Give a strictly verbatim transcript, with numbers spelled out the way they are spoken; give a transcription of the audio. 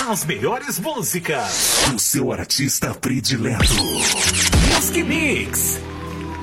As melhores músicas. O seu artista predileto. Music Mix.